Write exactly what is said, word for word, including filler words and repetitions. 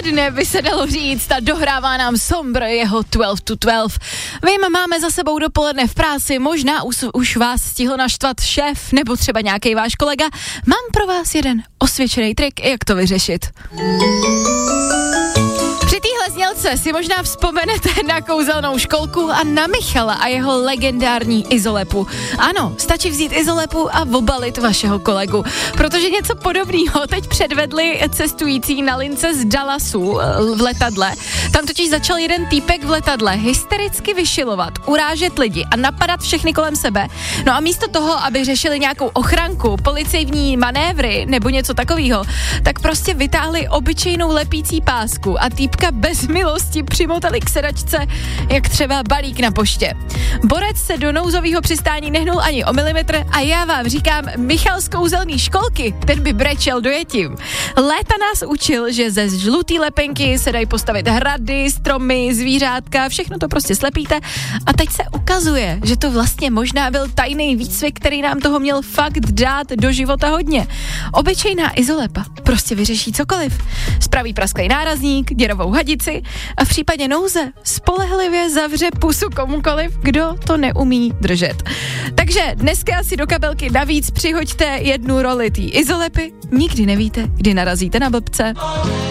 dne by se dalo říct, a dohrává nám Sombr jeho dvanáct to dvanáct. Vím, máme za sebou dopoledne v práci, možná už, už vás stihl naštvat šéf nebo třeba nějaký váš kolega. Mám pro vás jeden osvědčený trik, jak to vyřešit. Při téhle znělce si možná vzpomenete na kouzelnou školku a na Michala a jeho legendární izolepu. Ano, stačí vzít izolepu a obalit vašeho kolegu, protože něco podobného teď předvedli cestující na lince z Dallasu v letadle. Tam totiž začal jeden týpek v letadle hystericky vyšilovat, urážet lidi a napadat všechny kolem sebe. No a místo toho, aby řešili nějakou ochranku, policejní manévry nebo něco takového, tak prostě vytáhli obyčejnou lepící pásku a týpka bez milosti přimotali k sedačce, jak třeba balík na poště. Borec se do nouzového přistání nehnul ani o milimetr a já vám říkám, Michal z kouzelný školky, ten by brečel dojetím. Léta nás učil, že ze žlutý lepenky se dají postavit hrady, stromy, zvířátka, všechno to prostě slepíte a teď se ukazuje, že to vlastně možná byl tajný výcvik, který nám toho měl fakt dát do života hodně. Obyčejná izolepa prostě vyřeší cokoliv. Spraví prasklý nárazník, děrovou hadici a v případě nouze spolehlivě zavře pusu komukoliv, kdo to neumí držet. Takže dneska si do kabelky navíc přihoďte jednu roli té izolepy. Nikdy nevíte, kdy narazíte na blbce.